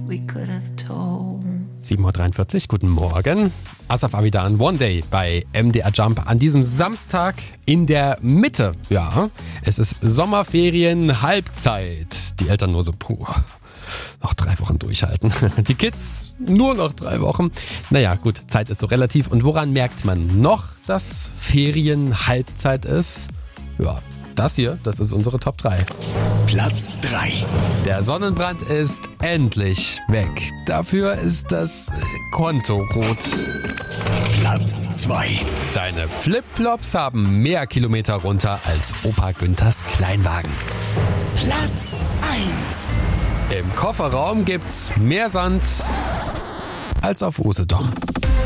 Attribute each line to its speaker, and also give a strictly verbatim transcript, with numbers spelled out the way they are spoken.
Speaker 1: we could have told.
Speaker 2: sieben Uhr dreiundvierzig, guten Morgen. Asaf Avidan, One Day bei M D R Jump an diesem Samstag in der Mitte. Ja, es ist Sommerferien, Halbzeit. Die Eltern nur so, puh, noch drei Wochen durchhalten. Die Kids nur noch drei Wochen. Naja, gut, Zeit ist so relativ. Und woran merkt man noch, dass Ferien Halbzeit ist? Ja, das hier, das ist unsere Top drei.
Speaker 3: Platz drei.
Speaker 2: Der Sonnenbrand ist endlich weg. Dafür ist das Konto rot.
Speaker 3: Platz zwei.
Speaker 2: Deine Flipflops haben mehr Kilometer runter als Opa Günthers Kleinwagen.
Speaker 3: Platz eins.
Speaker 2: Im Kofferraum gibt's mehr Sand als auf Usedom.